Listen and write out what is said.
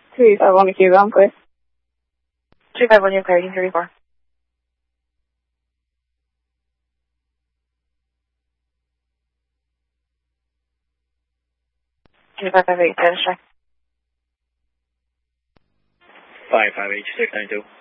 351 to Cuban, please. 351, you're clear, 34. Two 558, status check. 558, 692.